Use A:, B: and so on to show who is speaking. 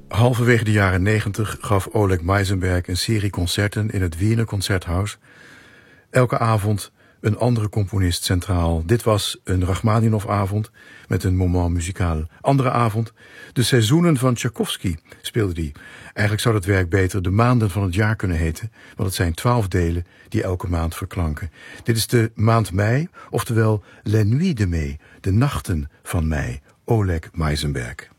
A: Halverwege de jaren 90 gaf Oleg Meisenberg een serie concerten in het Wiener Concerthaus. Elke avond een andere componist centraal. Dit was een Rachmaninov-avond met een moment muzikaal. Andere avond, de seizoenen van Tchaikovsky speelde hij. Eigenlijk zou dat werk beter de maanden van het jaar kunnen heten, want het zijn 12 delen die elke maand verklanken. Dit is de maand mei, oftewel Les Nuits de Mai, de nachten van mei, Oleg Meisenberg.